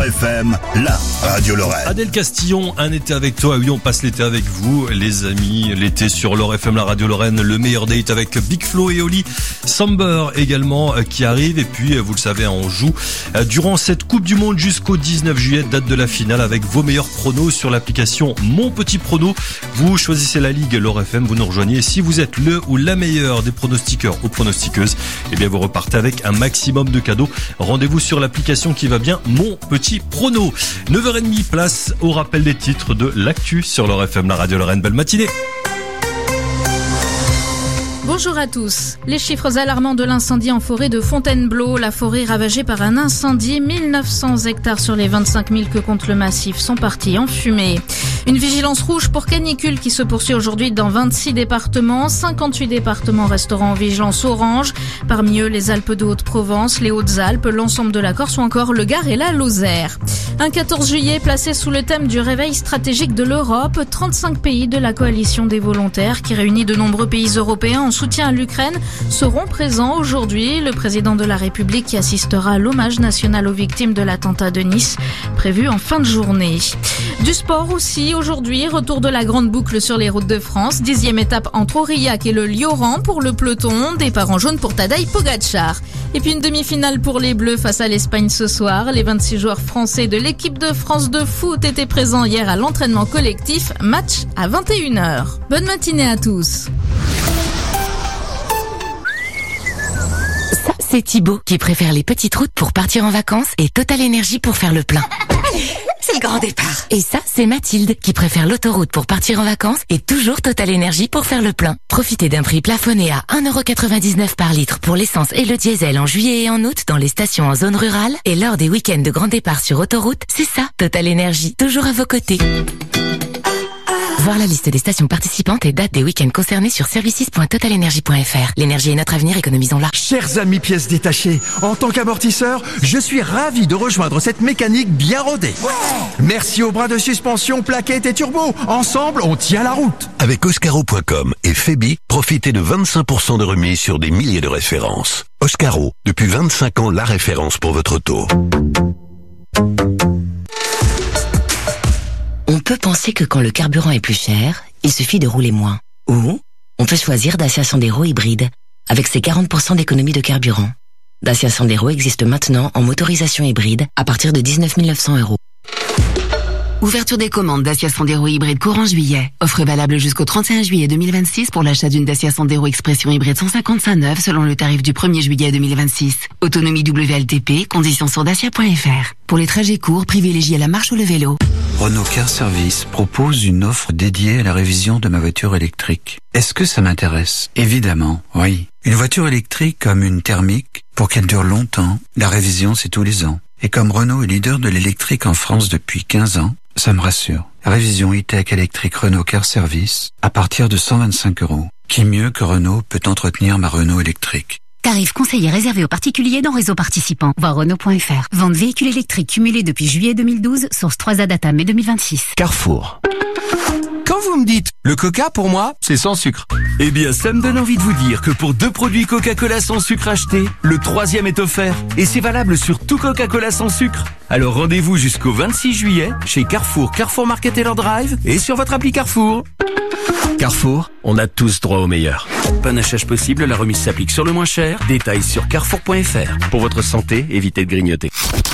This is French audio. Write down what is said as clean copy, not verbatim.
L'Or FM, la radio Lorraine. Adèle Castillon, un été avec toi. Oui, on passe l'été avec vous, les amis. L'été sur L'Or FM, la radio Lorraine. Le meilleur date avec Big Flo et Oli. Samber également qui arrive. Et puis, vous le savez, on joue durant cette Coupe du Monde jusqu'au 19 juillet, date de la finale, avec vos meilleurs pronos sur l'application Mon Petit Prono. Vous choisissez la ligue L'Or FM, vous nous rejoignez. Si vous êtes le ou la meilleure des pronostiqueurs ou pronostiqueuses, eh bien vous repartez avec un maximum de cadeaux. Rendez-vous sur l'application qui va bien, Mon Petit Prono. 9h30, place au rappel des titres de l'actu sur L'Or FM, la radio Lorraine. Belle matinée. Bonjour à tous. Les chiffres alarmants de l'incendie en forêt de Fontainebleau. La forêt ravagée par un incendie. 1900 hectares sur les 25 000 que compte le massif sont partis en fumée. Une vigilance rouge pour canicule qui se poursuit aujourd'hui dans 26 départements. 58 départements resteront en vigilance orange. Parmi eux, les Alpes de Haute-Provence, les Hautes-Alpes, l'ensemble de la Corse ou encore le Gard et la Lozère. Un 14 juillet placé sous le thème du réveil stratégique de l'Europe. 35 pays de la coalition des volontaires qui réunit de nombreux pays européens en soutien à l'Ukraine seront présents aujourd'hui. Le président de la République qui assistera à l'hommage national aux victimes de l'attentat de Nice, prévu en fin de journée. Du sport aussi, aujourd'hui, retour de la grande boucle sur les routes de France. 10e étape entre Aurillac et le Lioran pour le peloton. Départ en jaune pour Tadej Pogacar. Et puis une demi-finale pour les Bleus face à l'Espagne ce soir. Les 26 joueurs français de l'équipe de France de foot étaient présents hier à l'entraînement collectif. Match à 21h. Bonne matinée à tous. Ça, c'est Thibaut qui préfère les petites routes pour partir en vacances et Total Énergie pour faire le plein. C'est le grand départ. Et ça, c'est Mathilde qui préfère l'autoroute pour partir en vacances et toujours Total Énergie pour faire le plein. Profitez d'un prix plafonné à 1,99€ par litre pour l'essence et le diesel en juillet et en août dans les stations en zone rurale et lors des week-ends de grand départ sur autoroute. C'est ça, Total Énergie, toujours à vos côtés. Voir la liste des stations participantes et dates des week-ends concernés sur services.totalenergie.fr. L'énergie est notre avenir, économisons-la. Chers amis pièces détachées, en tant qu'amortisseur, je suis ravi de rejoindre cette mécanique bien rodée. Ouais. Merci aux bras de suspension, plaquettes et turbo. Ensemble, on tient la route. Avec Oscaro.com et Febi, profitez de 25% de remise sur des milliers de références. Oscaro, depuis 25 ans, la référence pour votre auto. On peut penser que quand le carburant est plus cher, il suffit de rouler moins. Ou on peut choisir Dacia Sandero hybride, avec ses 40% d'économie de carburant. Dacia Sandero existe maintenant en motorisation hybride à partir de 19 900€. Ouverture des commandes Dacia Sandero hybride courant juillet. Offre valable jusqu'au 31 juillet 2026 pour l'achat d'une Dacia Sandero Expression hybride 155 neuve selon le tarif du 1er juillet 2026. Autonomie WLTP, conditions sur dacia.fr. Pour les trajets courts, privilégiez la marche ou le vélo. Renault Car Service propose une offre dédiée à la révision de ma voiture électrique. Est-ce que ça m'intéresse? Évidemment, oui. Une voiture électrique comme une thermique, pour qu'elle dure longtemps, la révision c'est tous les ans. Et comme Renault est leader de l'électrique en France depuis 15 ans, ça me rassure. Révision e-tech électrique Renault Car Service à partir de 125€. Qui mieux que Renault peut entretenir ma Renault électrique? Tarif conseillé réservé aux particuliers dans réseau participant. Voir Renault.fr. Vente véhicules électriques cumulés depuis juillet 2012. Source 3A data mai 2026. Carrefour. Quand vous me dites le coca pour moi, c'est sans sucre. Eh bien, ça me donne envie de vous dire que pour 2 produits Coca-Cola sans sucre achetés, le 3e est offert. Et c'est valable sur tout Coca-Cola sans sucre. Alors rendez-vous jusqu'au 26 juillet chez Carrefour, Carrefour Market et leur Drive et sur votre appli Carrefour. Carrefour, on a tous droit au meilleur. Panachage possible, la remise s'applique sur le moins cher. Détails sur carrefour.fr. Pour votre santé, évitez de grignoter.